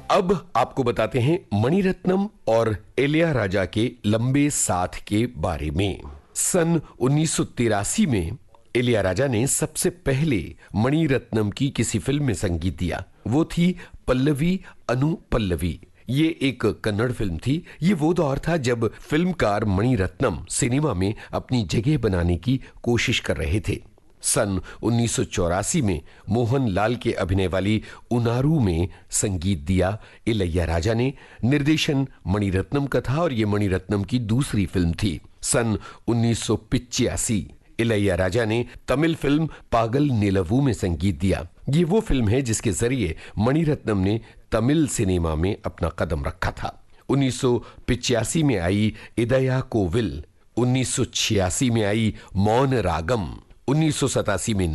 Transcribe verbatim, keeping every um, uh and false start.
अब आपको बताते हैं मणिरत्नम और इलैयाराजा के लंबे साथ के बारे में। सन उन्नीस सौ तिरासी में इलैयाराजा ने सबसे पहले मणिरत्नम की किसी फिल्म में संगीत दिया। वो थी पल्लवी अनुपल्लवी। ये एक कन्नड़ फिल्म थी। ये वो दौर था जब फिल्मकार मणिरत्नम सिनेमा में अपनी जगह बनाने की कोशिश कर रहे थे। सन उन्नीस सौ चौरासी में मोहन लाल के अभिनय वाली उनारू में संगीत दिया इलैयाराजा ने। निर्देशन मणिरत्नम का था और ये मणिरत्नम की दूसरी फिल्म थी। सन उन्नीस सौ पिचासी इलैयाराजा ने तमिल फिल्म पागल निलवू में संगीत दिया। ये वो फिल्म है जिसके जरिए मणिरत्नम ने तमिल सिनेमा में अपना कदम रखा था। उन्नीस सौ पिचासी में आई इदया कोविल, उन्नीस सौ छियासी में आई मौन रागम, उन्नीस सौ सतासी में